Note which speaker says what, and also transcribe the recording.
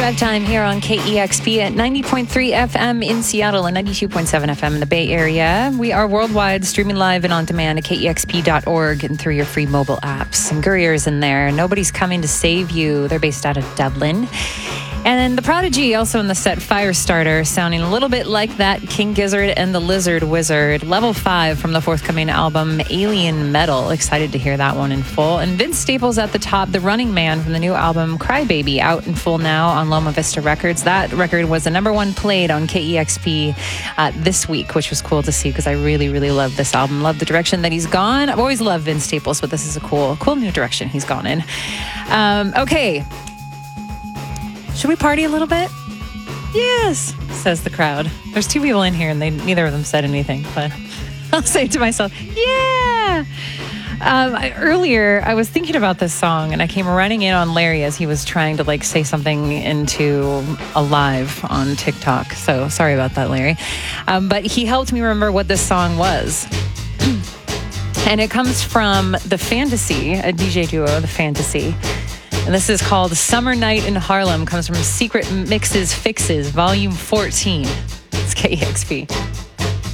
Speaker 1: Drive Time here on KEXP at 90.3 FM in Seattle and 92.7 FM in the Bay Area. We are worldwide, streaming live and on demand at KEXP.org and through your free mobile apps. And Gurrier's in there. Nobody's Coming to Save You. They're based out of Dublin. And then The Prodigy, also in the set, Firestarter, sounding a little bit like that King Gizzard and the Lizard Wizard. Level 5 from the forthcoming album, Alien Metal. Excited to hear that one in full. And Vince Staples at the top, The Running Man from the new album, Crybaby, out in full now on Loma Vista Records. That record was the #1 played on KEXP this week, which was cool to see because I really, really love this album. Love the direction that he's gone. I've always loved Vince Staples, but this is a cool new direction he's gone in. Okay. Should we party a little bit? Yes, says the crowd. There's 2 people in here and neither of them said anything, but I'll say it to myself, yeah. Earlier, I was thinking about this song and I came running in on Larry as he was trying to say something into a live on TikTok. So sorry about that, Larry. But he helped me remember what this song was. And it comes from The Fantasy, a DJ duo, The Fantasy. And this is called Summer Night in Harlem. Comes from Secret Mixes Fixes, Volume 14. It's KEXP.